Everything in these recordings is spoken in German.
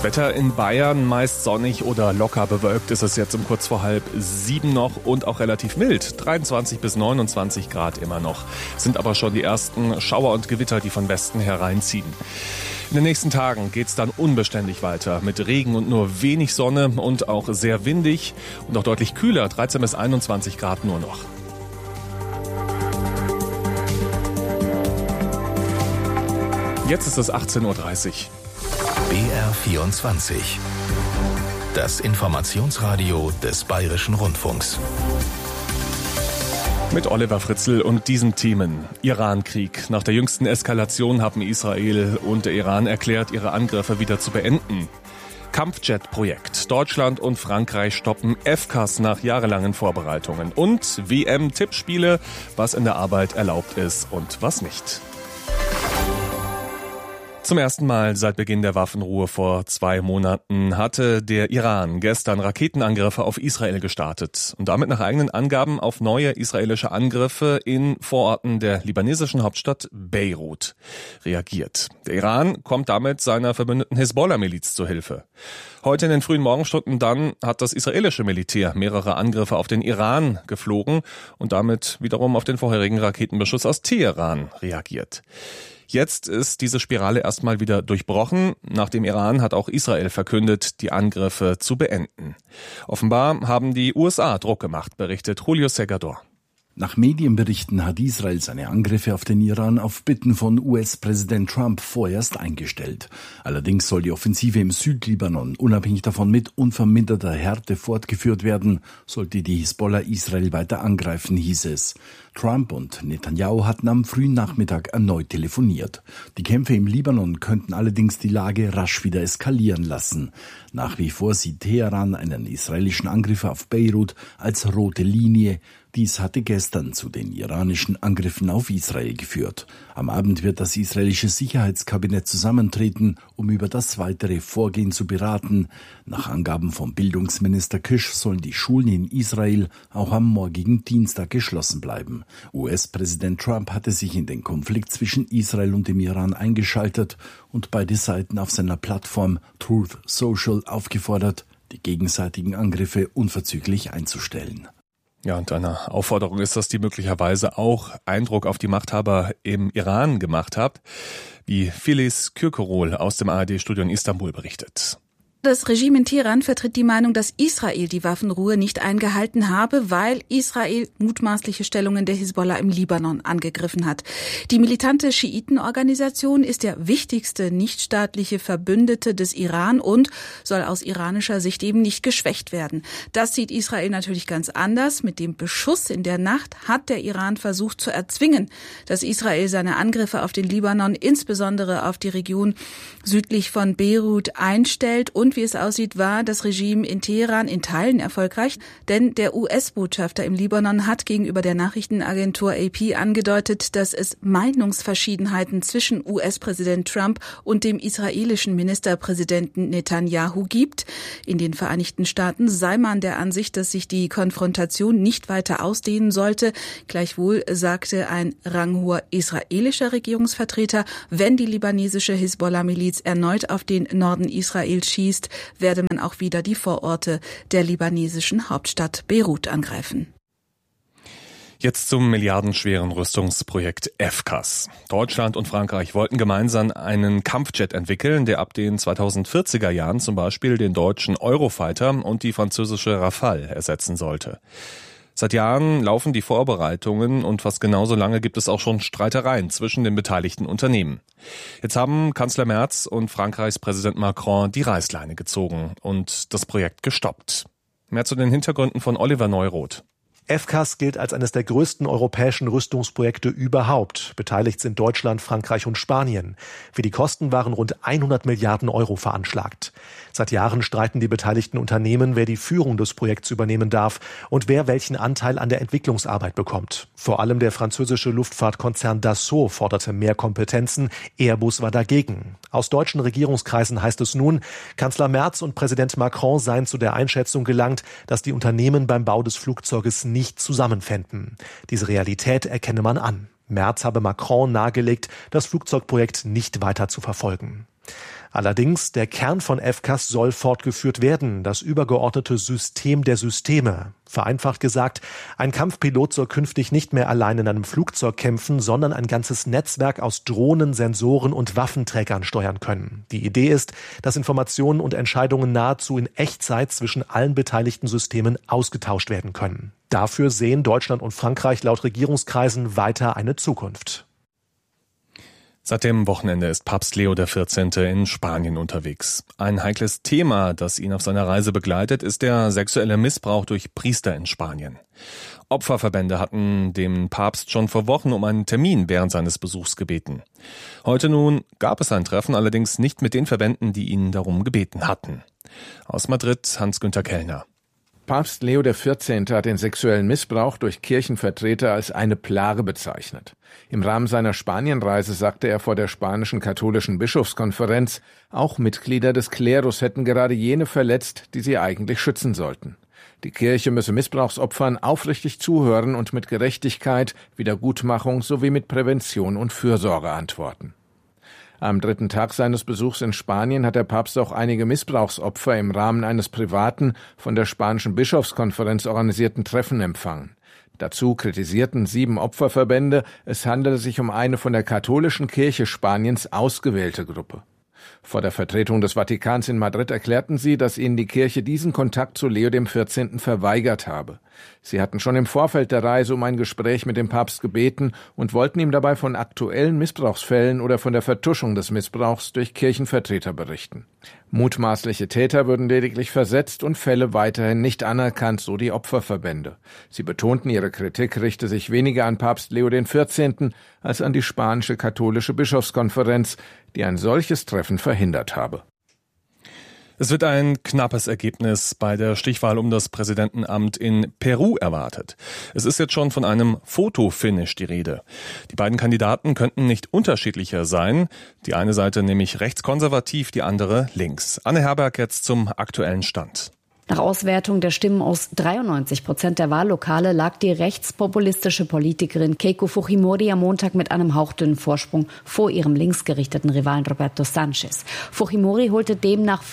Das Wetter in Bayern meist sonnig oder locker bewölkt ist es jetzt um kurz vor 6:30 noch und auch relativ mild. 23 bis 29 Grad immer noch. Sind aber schon die ersten Schauer und Gewitter, die von Westen hereinziehen. In den nächsten Tagen geht es dann unbeständig weiter mit Regen und nur wenig Sonne und auch sehr windig und auch deutlich kühler, 13 bis 21 Grad nur noch. Jetzt ist es 18:30 Uhr. BR24. Das Informationsradio des Bayerischen Rundfunks. Mit Oliver Fritzl und diesen Themen. Iran-Krieg. Nach der jüngsten Eskalation haben Israel und der Iran erklärt, ihre Angriffe wieder zu beenden. Kampfjet-Projekt. Deutschland und Frankreich stoppen FCAS nach jahrelangen Vorbereitungen. Und WM-Tippspiele, was in der Arbeit erlaubt ist und was nicht. Zum ersten Mal seit Beginn der Waffenruhe vor 2 Monaten hatte der Iran gestern Raketenangriffe auf Israel gestartet und damit nach eigenen Angaben auf neue israelische Angriffe in Vororten der libanesischen Hauptstadt Beirut reagiert. Der Iran kommt damit seiner verbündeten Hisbollah-Miliz zu Hilfe. Heute in den frühen Morgenstunden dann hat das israelische Militär mehrere Angriffe auf den Iran geflogen und damit wiederum auf den vorherigen Raketenbeschuss aus Teheran reagiert. Jetzt ist diese Spirale erstmal wieder durchbrochen. Nach dem Iran hat auch Israel verkündet, die Angriffe zu beenden. Offenbar haben die USA Druck gemacht, berichtet Julio Segador. Nach Medienberichten hat Israel seine Angriffe auf den Iran auf Bitten von US-Präsident Trump vorerst eingestellt. Allerdings soll die Offensive im Südlibanon unabhängig davon mit unverminderter Härte fortgeführt werden, sollte die Hisbollah Israel weiter angreifen, hieß es. Trump und Netanyahu hatten am frühen Nachmittag erneut telefoniert. Die Kämpfe im Libanon könnten allerdings die Lage rasch wieder eskalieren lassen. Nach wie vor sieht Teheran einen israelischen Angriff auf Beirut als rote Linie. Dies hatte gestern zu den iranischen Angriffen auf Israel geführt. Am Abend wird das israelische Sicherheitskabinett zusammentreten, um über das weitere Vorgehen zu beraten. Nach Angaben von Bildungsminister Kish sollen die Schulen in Israel auch am morgigen Dienstag geschlossen bleiben. US-Präsident Trump hatte sich in den Konflikt zwischen Israel und dem Iran eingeschaltet und beide Seiten auf seiner Plattform Truth Social aufgefordert, die gegenseitigen Angriffe unverzüglich einzustellen. Ja, und eine Aufforderung ist, dass die möglicherweise auch Eindruck auf die Machthaber im Iran gemacht hat, wie Filiz Kürkerol aus dem ARD-Studio in Istanbul berichtet. Das Regime in Teheran vertritt die Meinung, dass Israel die Waffenruhe nicht eingehalten habe, weil Israel mutmaßliche Stellungen der Hisbollah im Libanon angegriffen hat. Die militante Schiitenorganisation ist der wichtigste nichtstaatliche Verbündete des Iran und soll aus iranischer Sicht eben nicht geschwächt werden. Das sieht Israel natürlich ganz anders. Mit dem Beschuss in der Nacht hat der Iran versucht zu erzwingen, dass Israel seine Angriffe auf den Libanon, insbesondere auf die Region südlich von Beirut, einstellt. Und wie es aussieht, war das Regime in Teheran in Teilen erfolgreich, denn der US-Botschafter im Libanon hat gegenüber der Nachrichtenagentur AP angedeutet, dass es Meinungsverschiedenheiten zwischen US-Präsident Trump und dem israelischen Ministerpräsidenten Netanyahu gibt. In den Vereinigten Staaten sei man der Ansicht, dass sich die Konfrontation nicht weiter ausdehnen sollte. Gleichwohl sagte ein ranghoher israelischer Regierungsvertreter, wenn die libanesische Hisbollah-Miliz erneut auf den Norden Israels schießt, werde man auch wieder die Vororte der libanesischen Hauptstadt Beirut angreifen. Jetzt zum milliardenschweren Rüstungsprojekt FCAS. Deutschland und Frankreich wollten gemeinsam einen Kampfjet entwickeln, der ab den 2040er Jahren zum Beispiel den deutschen Eurofighter und die französische Rafale ersetzen sollte. Seit Jahren laufen die Vorbereitungen und fast genauso lange gibt es auch schon Streitereien zwischen den beteiligten Unternehmen. Jetzt haben Kanzler Merz und Frankreichs Präsident Macron die Reißleine gezogen und das Projekt gestoppt. Mehr zu den Hintergründen von Oliver Neuroth. FCAS gilt als eines der größten europäischen Rüstungsprojekte überhaupt. Beteiligt sind Deutschland, Frankreich und Spanien. Für die Kosten waren rund 100 Milliarden Euro veranschlagt. Seit Jahren streiten die beteiligten Unternehmen, wer die Führung des Projekts übernehmen darf und wer welchen Anteil an der Entwicklungsarbeit bekommt. Vor allem der französische Luftfahrtkonzern Dassault forderte mehr Kompetenzen. Airbus war dagegen. Aus deutschen Regierungskreisen heißt es nun, Kanzler Merz und Präsident Macron seien zu der Einschätzung gelangt, dass die Unternehmen beim Bau des Flugzeuges nicht zusammenfänden. Diese Realität erkenne man an. Merz habe Macron nahegelegt, das Flugzeugprojekt nicht weiter zu verfolgen. Allerdings, der Kern von FCAS soll fortgeführt werden, das übergeordnete System der Systeme. Vereinfacht gesagt, ein Kampfpilot soll künftig nicht mehr allein in einem Flugzeug kämpfen, sondern ein ganzes Netzwerk aus Drohnen, Sensoren und Waffenträgern steuern können. Die Idee ist, dass Informationen und Entscheidungen nahezu in Echtzeit zwischen allen beteiligten Systemen ausgetauscht werden können. Dafür sehen Deutschland und Frankreich laut Regierungskreisen weiter eine Zukunft. Seit dem Wochenende ist Papst Leo XIV. In Spanien unterwegs. Ein heikles Thema, das ihn auf seiner Reise begleitet, ist der sexuelle Missbrauch durch Priester in Spanien. Opferverbände hatten den Papst schon vor Wochen um einen Termin während seines Besuchs gebeten. Heute nun gab es ein Treffen, allerdings nicht mit den Verbänden, die ihn darum gebeten hatten. Aus Madrid Hans-Günther Kellner. Papst Leo XIV. Hat den sexuellen Missbrauch durch Kirchenvertreter als eine Plage bezeichnet. Im Rahmen seiner Spanienreise sagte er vor der spanischen katholischen Bischofskonferenz, auch Mitglieder des Klerus hätten gerade jene verletzt, die sie eigentlich schützen sollten. Die Kirche müsse Missbrauchsopfern aufrichtig zuhören und mit Gerechtigkeit, Wiedergutmachung sowie mit Prävention und Fürsorge antworten. Am 3. Tag seines Besuchs in Spanien hat der Papst auch einige Missbrauchsopfer im Rahmen eines privaten, von der spanischen Bischofskonferenz organisierten Treffen empfangen. Dazu kritisierten 7 Opferverbände, es handele sich um eine von der katholischen Kirche Spaniens ausgewählte Gruppe. Vor der Vertretung des Vatikans in Madrid erklärten sie, dass ihnen die Kirche diesen Kontakt zu Leo XIV. Verweigert habe. Sie hatten schon im Vorfeld der Reise um ein Gespräch mit dem Papst gebeten und wollten ihm dabei von aktuellen Missbrauchsfällen oder von der Vertuschung des Missbrauchs durch Kirchenvertreter berichten. Mutmaßliche Täter würden lediglich versetzt und Fälle weiterhin nicht anerkannt, so die Opferverbände. Sie betonten, ihre Kritik richte sich weniger an Papst Leo XIV. Als an die spanische katholische Bischofskonferenz, die ein solches Treffen verhindert habe. Es wird ein knappes Ergebnis bei der Stichwahl um das Präsidentenamt in Peru erwartet. Es ist jetzt schon von einem Fotofinish die Rede. Die beiden Kandidaten könnten nicht unterschiedlicher sein. Die eine Seite nämlich rechtskonservativ, die andere links. Anne Herberg jetzt zum aktuellen Stand. Nach Auswertung der Stimmen aus 93% der Wahllokale lag die rechtspopulistische Politikerin Keiko Fujimori am Montag mit einem hauchdünnen Vorsprung vor ihrem linksgerichteten Rivalen Roberto Sánchez. Fujimori holte demnach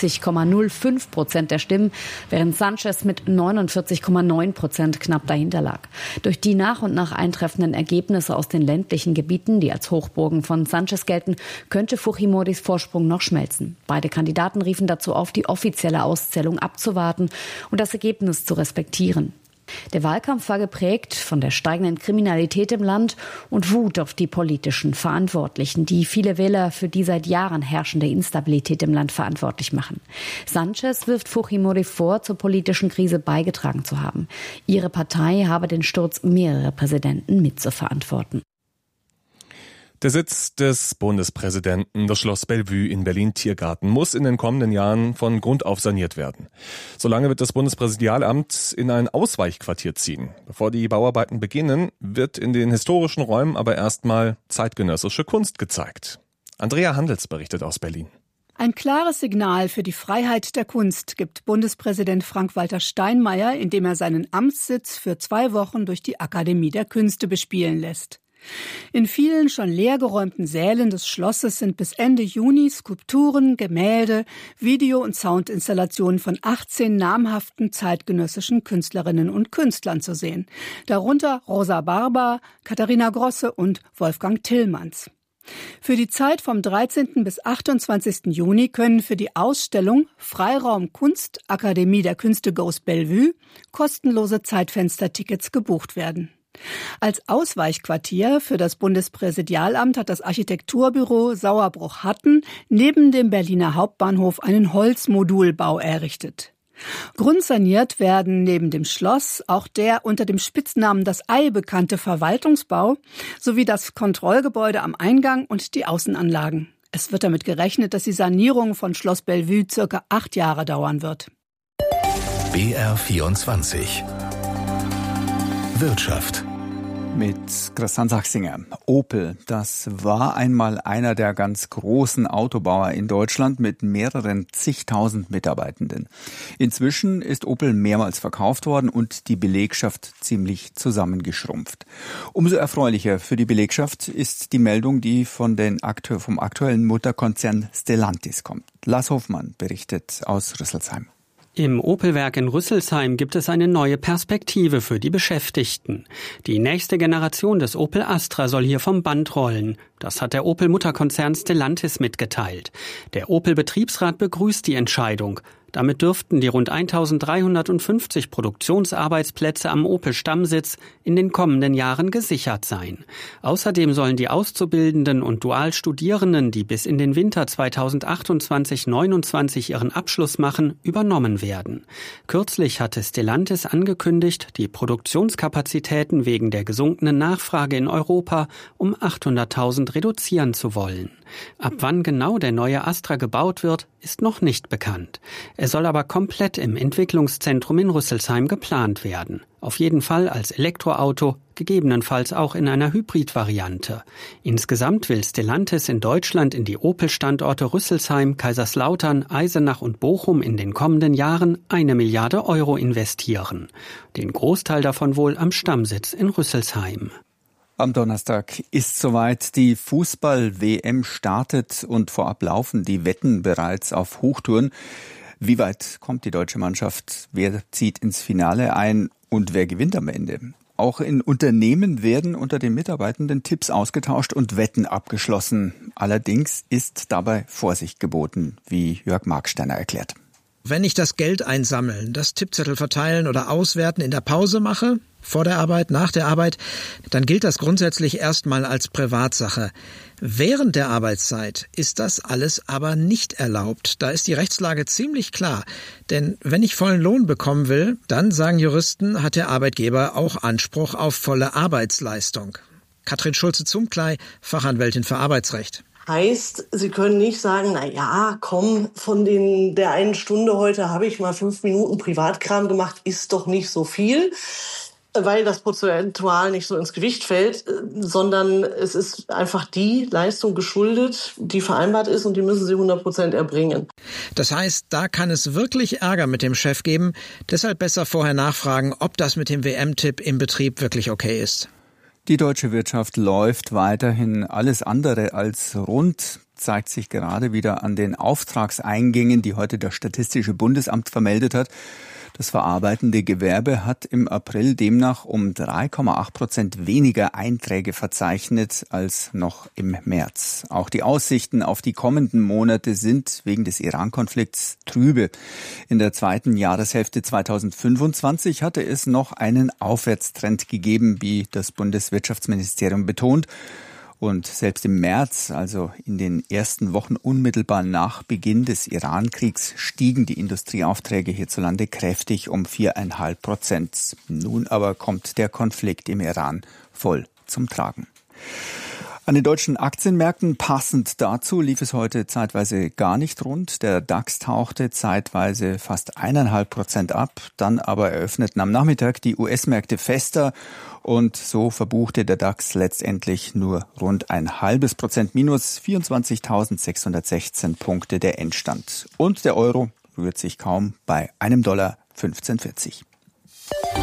50,05% der Stimmen, während Sánchez mit 49,9% knapp dahinter lag. Durch die nach und nach eintreffenden Ergebnisse aus den ländlichen Gebieten, die als Hochburgen von Sánchez gelten, könnte Fujimoris Vorsprung noch schmelzen. Beide Kandidaten riefen dazu auf, die offizielle Auszählung abzuwarten und das Ergebnis zu respektieren. Der Wahlkampf war geprägt von der steigenden Kriminalität im Land und Wut auf die politischen Verantwortlichen, die viele Wähler für die seit Jahren herrschende Instabilität im Land verantwortlich machen. Sánchez wirft Fujimori vor, zur politischen Krise beigetragen zu haben. Ihre Partei habe den Sturz mehrerer Präsidenten mitzuverantworten. Der Sitz des Bundespräsidenten, das Schloss Bellevue in Berlin-Tiergarten, muss in den kommenden Jahren von Grund auf saniert werden. Solange wird das Bundespräsidialamt in ein Ausweichquartier ziehen. Bevor die Bauarbeiten beginnen, wird in den historischen Räumen aber erstmal zeitgenössische Kunst gezeigt. Andrea Handels berichtet aus Berlin. Ein klares Signal für die Freiheit der Kunst gibt Bundespräsident Frank-Walter Steinmeier, indem er seinen Amtssitz für 2 Wochen durch die Akademie der Künste bespielen lässt. In vielen schon leergeräumten Sälen des Schlosses sind bis Ende Juni Skulpturen, Gemälde, Video- und Soundinstallationen von 18 namhaften zeitgenössischen Künstlerinnen und Künstlern zu sehen. Darunter Rosa Barba, Katharina Grosse und Wolfgang Tillmanns. Für die Zeit vom 13. bis 28. Juni können für die Ausstellung Freiraum Kunst Akademie der Künste Goes Bellevue kostenlose Zeitfenstertickets gebucht werden. Als Ausweichquartier für das Bundespräsidialamt hat das Architekturbüro Sauerbruch-Hatten neben dem Berliner Hauptbahnhof einen Holzmodulbau errichtet. Grundsaniert werden neben dem Schloss auch der unter dem Spitznamen Das Ei bekannte Verwaltungsbau sowie das Kontrollgebäude am Eingang und die Außenanlagen. Es wird damit gerechnet, dass die Sanierung von Schloss Bellevue ca. 8 Jahre dauern wird. BR24 Wirtschaft. mit Christian Sachsinger. Opel, das war einmal einer der ganz großen Autobauer in Deutschland mit mehreren zigtausend Mitarbeitenden. Inzwischen ist Opel mehrmals verkauft worden und die Belegschaft ziemlich zusammengeschrumpft. Umso erfreulicher für die Belegschaft ist die Meldung, die vom aktuellen Mutterkonzern Stellantis kommt. Lars Hofmann berichtet aus Rüsselsheim. Im Opel-Werk in Rüsselsheim gibt es eine neue Perspektive für die Beschäftigten. Die nächste Generation des Opel Astra soll hier vom Band rollen. Das hat der Opel-Mutterkonzern Stellantis mitgeteilt. Der Opel-Betriebsrat begrüßt die Entscheidung. Damit dürften die rund 1350 Produktionsarbeitsplätze am Opel-Stammsitz in den kommenden Jahren gesichert sein. Außerdem sollen die Auszubildenden und Dualstudierenden, die bis in den Winter 2028/29 ihren Abschluss machen, übernommen werden. Kürzlich hatte Stellantis angekündigt, die Produktionskapazitäten wegen der gesunkenen Nachfrage in Europa um 800.000 reduzieren zu wollen. Ab wann genau der neue Astra gebaut wird, ist noch nicht bekannt. Er soll aber komplett im Entwicklungszentrum in Rüsselsheim geplant werden. Auf jeden Fall als Elektroauto, gegebenenfalls auch in einer Hybridvariante. Insgesamt will Stellantis in Deutschland in die Opel-Standorte Rüsselsheim, Kaiserslautern, Eisenach und Bochum in den kommenden Jahren 1 Milliarde Euro investieren. Den Großteil davon wohl am Stammsitz in Rüsselsheim. Am Donnerstag ist soweit, die Fußball-WM startet und vorab laufen die Wetten bereits auf Hochtouren. Wie weit kommt die deutsche Mannschaft? Wer zieht ins Finale ein und wer gewinnt am Ende? Auch in Unternehmen werden unter den Mitarbeitenden Tipps ausgetauscht und Wetten abgeschlossen. Allerdings ist dabei Vorsicht geboten, wie Jörg Marksteiner erklärt. Wenn ich das Geld einsammeln, das Tippzettel verteilen oder auswerten in der Pause mache, vor der Arbeit, nach der Arbeit, dann gilt das grundsätzlich erstmal als Privatsache. Während der Arbeitszeit ist das alles aber nicht erlaubt. Da ist die Rechtslage ziemlich klar. Denn wenn ich vollen Lohn bekommen will, dann, sagen Juristen, hat der Arbeitgeber auch Anspruch auf volle Arbeitsleistung. Katrin Schulze-Zumkley, Fachanwältin für Arbeitsrecht. Heißt, Sie können nicht sagen, na ja, komm, von der einen Stunde heute habe ich mal 5 Minuten Privatkram gemacht, ist doch nicht so viel, weil das prozentual nicht so ins Gewicht fällt, sondern es ist einfach die Leistung geschuldet, die vereinbart ist und die müssen Sie 100% erbringen. Das heißt, da kann es wirklich Ärger mit dem Chef geben, deshalb besser vorher nachfragen, ob das mit dem WM-Tipp im Betrieb wirklich okay ist. Die deutsche Wirtschaft läuft weiterhin alles andere als rund, zeigt sich gerade wieder an den Auftragseingängen, die heute das Statistische Bundesamt vermeldet hat. Das verarbeitende Gewerbe hat im April demnach um 3,8% weniger Einträge verzeichnet als noch im März. Auch die Aussichten auf die kommenden Monate sind wegen des Iran-Konflikts trübe. In der zweiten Jahreshälfte 2025 hatte es noch einen Aufwärtstrend gegeben, wie das Bundeswirtschaftsministerium betont. Und selbst im März, also in den ersten Wochen unmittelbar nach Beginn des Iran-Kriegs, stiegen die Industrieaufträge hierzulande kräftig um 4,5%. Nun aber kommt der Konflikt im Iran voll zum Tragen. An den deutschen Aktienmärkten passend dazu lief es heute zeitweise gar nicht rund. Der DAX tauchte zeitweise fast 1,5% ab. Dann aber eröffneten am Nachmittag die US-Märkte fester und so verbuchte der DAX letztendlich nur rund 0,5% minus, 24.616 Punkte der Endstand. Und der Euro rührt sich kaum bei $1,1540.